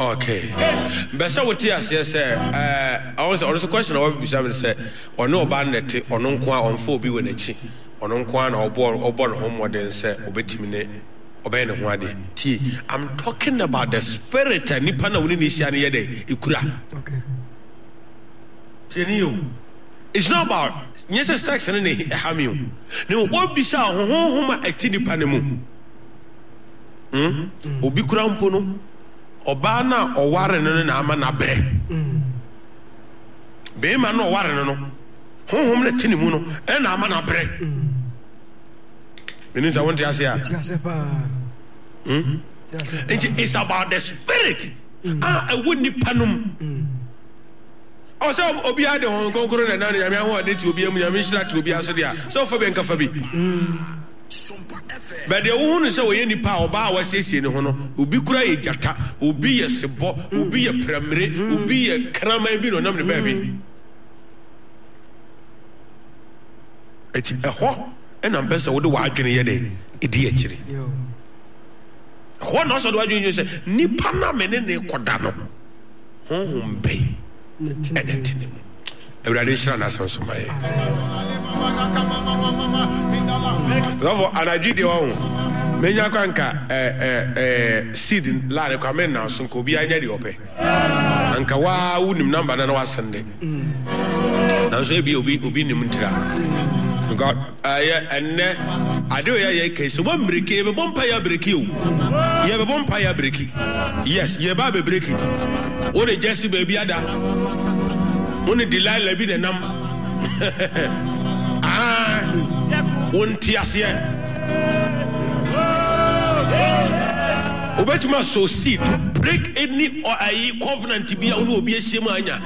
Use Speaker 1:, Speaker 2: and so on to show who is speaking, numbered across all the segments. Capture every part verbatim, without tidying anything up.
Speaker 1: Okay. Besa what you say say uh I was also question I want to say or no ban net or no kwa on four bi we na chi ono kwa na obo obo no homoden say obetimi ne obey ne ho ade ti I'm talking about the spirit and nipa na woni ni hia ne ye dey ikura.
Speaker 2: Okay.
Speaker 1: Tell it's not about yes sex and ne hamiu ne what bi sa honhom a ati nipa ne mu hm obi kura mpo no oba na oware no na ama na bre be ma na oware no no honhom na tini mu no e na ama na bre means I want to ask you hm it's about the spirit ah e woni panum also obi ade hon konkoro na na nyame ho ade ti obi am nyame hira ti obi aso dia so fa be nka fa bi but the one who say we ni pa oba wa siesie ne ho no obi kura ye jata obi ye sebo obi ye premre obi ye krama bi no nam ne ba bi eti eho ena mpesa wo de wa adwene ye de edi e kire yo ho no so de adwene say nipa na me ne ne koda no honhom be enetini mu Everybody shall not so my love and I did the one. Menya kwanka eh eh eh seed la rekwame na so ko bi anya di ope. Anka wa unim number na wa sende. Na so bi obi obi nim ntira. God aye enne ade oya ye case one break e be bompa ya break you. Ye be bompa ya break. Yes, ye ba be break. O de Jesse baby ada. Only Delilah be the num. Ah, one tiasia. Obetuma so seed to break any or a covenant to be a will be a shemanya.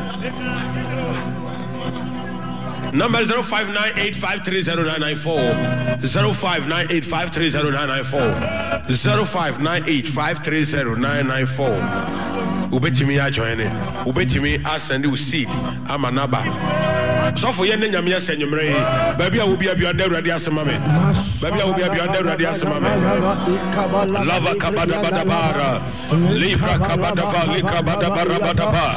Speaker 1: Number zero five nine eight five three zero nine nine four zero five nine eight five three zero nine nine four zero five nine eight five three zero nine nine four. Ubetimi a join it. Ubetimi a send you seed. I'm a naba. So for your name, yes, and you may. Baby, I will be a beyond the radius mame. Baby, I will be a beyond the radius mame. Lava kabada badabara. Libra kabada va, likabada barabadaba.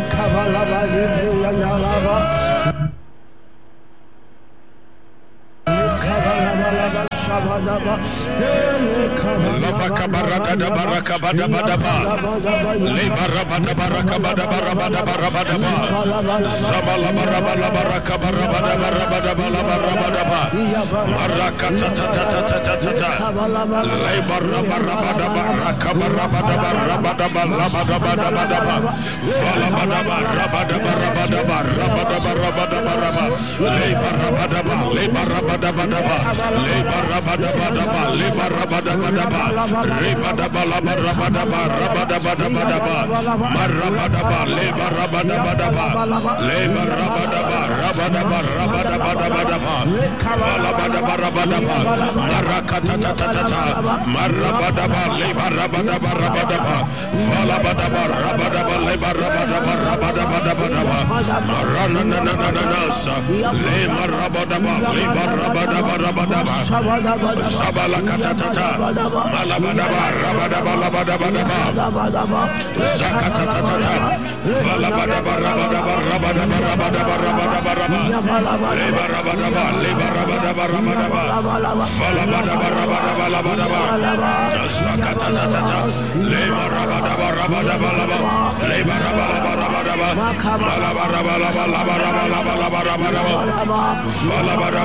Speaker 1: Lava kabarada da baraka bada bada ba. Le barabada baraka bada barabada barabada ba. Zabala barabala baraka barabada barabada barabada ba. Maraka ta ta ta ta ta ta ta ta. Le barabada baraka barabada barabada barabada barabada ba. Vala bada barabada barabada barabada barabada barabada. Le barabada ba. Le barabada barabada. Le barabada barabada. Le barabada barabada. Rebada balaba rabada ba rabada bada bada ba marabada ba leba rabada bada ba leba rabada ba rabada ba rabada bada bada ba balabada ba rabada ba marakata ta ta ta ta marabada ba leba rabada ba rabada ba balabada ba rabada ba leba rabada ba rabada bada bada ba marana na na na na sa leba rabada ba leba rabada ba rabada ba sabala kata ta ta Malabada rabada balabada badaba zakata tata valabada rabada rabada rabada rabada rabada leba rabada leba rabada rabada valabada rabada balabada zakata tata leba rabada rabada balaba leba rabada rabada balabada balabada balabada valabada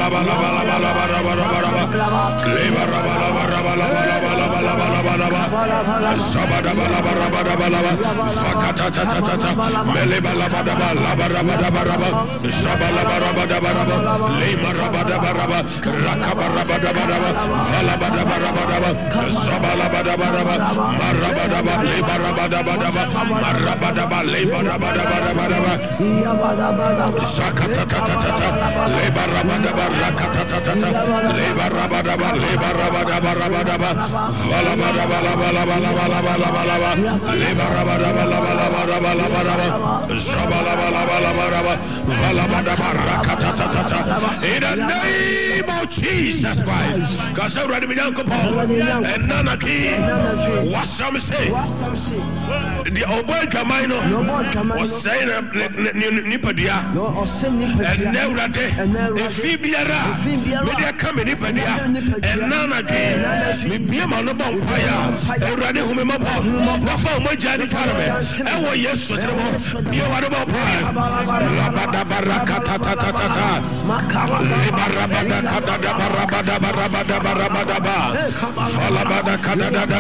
Speaker 1: balabada leba rabada Sabada balaba rabada balaba fakata ta ta ta ta meleba labada balaba rabada baraba sabala barabada baraba lema rabada baraba rakaba rabada baraba salabada barabada sabala bada baraba marabada ba leba rabada baraba marabada ba leba rabada baraba zakata ta ta ta ta leba rabada barakata ta ta ta leba rabada ba leba rabada barabada ba valabada balaba In the name of Jesus Christ, because already we don't come and none of you what some say. The old Camino was saying Nipadia and never the Fibiara, media coming Nipadia and none again. Me be a man of fire, already whom I'm about. No for my Johnny Parame. I was yes, you are about fire. Labada Baraka Tata, Libarabada Kadada Barabada Barabada Barabada, Falabada Kadada.